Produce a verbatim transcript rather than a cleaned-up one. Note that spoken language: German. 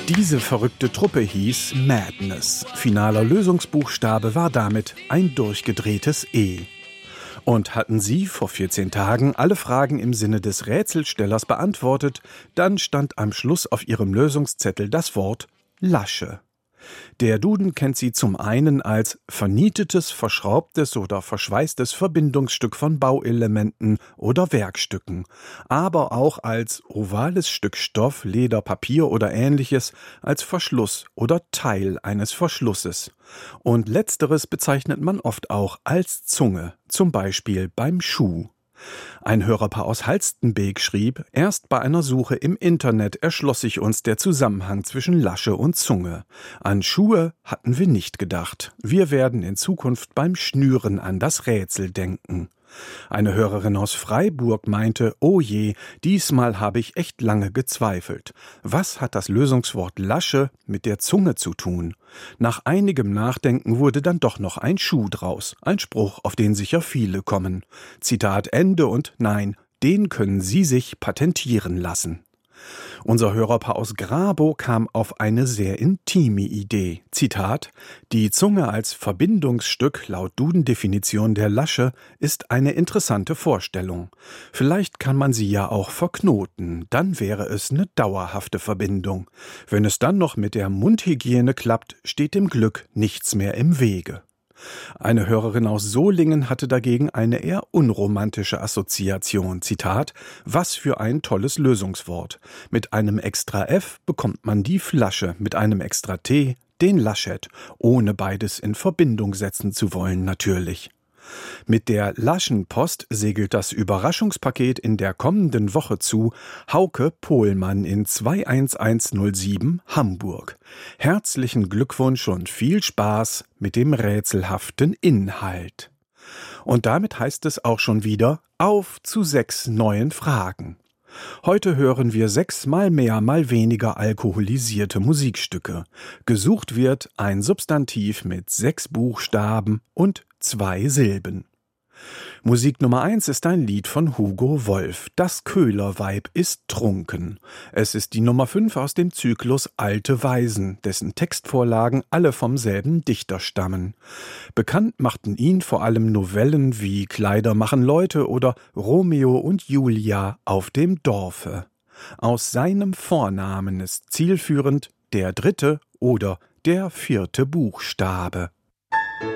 Diese verrückte Truppe hieß Madness. Finaler Lösungsbuchstabe war damit ein durchgedrehtes E. Und hatten Sie vor vierzehn Tagen alle Fragen im Sinne des Rätselstellers beantwortet, dann stand am Schluss auf Ihrem Lösungszettel das Wort Lasche. Der Duden kennt sie zum einen als vernietetes, verschraubtes oder verschweißtes Verbindungsstück von Bauelementen oder Werkstücken, aber auch als ovales Stück Stoff, Leder, Papier oder ähnliches, als Verschluss oder Teil eines Verschlusses. Und letzteres bezeichnet man oft auch als Zunge, zum Beispiel beim Schuh. Ein Hörerpaar aus Halstenbek schrieb, erst bei einer Suche im Internet erschloss sich uns der Zusammenhang zwischen Lasche und Zunge. An Schuhe hatten wir nicht gedacht. Wir werden in Zukunft beim Schnüren an das Rätsel denken. Eine Hörerin aus Freiburg meinte, oh je, diesmal habe ich echt lange gezweifelt. Was hat das Lösungswort Lasche mit der Zunge zu tun? Nach einigem Nachdenken wurde dann doch noch ein Schuh draus. Ein Spruch, auf den sicher viele kommen. Zitat Ende und nein, den können Sie sich patentieren lassen. Unser Hörerpaar aus Grabow kam auf eine sehr intime Idee. Zitat: Die Zunge als Verbindungsstück laut Duden-Definition der Lasche ist eine interessante Vorstellung. Vielleicht kann man sie ja auch verknoten, dann wäre es eine dauerhafte Verbindung. Wenn es dann noch mit der Mundhygiene klappt, steht dem Glück nichts mehr im Wege. Eine Hörerin aus Solingen hatte dagegen eine eher unromantische Assoziation. Zitat: Was für ein tolles Lösungswort. Mit einem extra F bekommt man die Flasche, mit einem extra T den Laschet, ohne beides in Verbindung setzen zu wollen natürlich. Mit der Laschenpost segelt das Überraschungspaket in der kommenden Woche zu Hauke Pohlmann in zwei eins eins null sieben Hamburg. Herzlichen Glückwunsch und viel Spaß mit dem rätselhaften Inhalt. Und damit heißt es auch schon wieder auf zu sechs neuen Fragen. Heute hören wir sechs mal mehr, mal weniger alkoholisierte Musikstücke. Gesucht wird ein Substantiv mit sechs Buchstaben und zwei Silben. Musik Nummer eins ist ein Lied von Hugo Wolf. Das Köhlerweib ist trunken. Es ist die Nummer fünf aus dem Zyklus Alte Weisen, dessen Textvorlagen alle vom selben Dichter stammen. Bekannt machten ihn vor allem Novellen wie Kleider machen Leute oder Romeo und Julia auf dem Dorfe. Aus seinem Vornamen ist zielführend der dritte oder der vierte Buchstabe.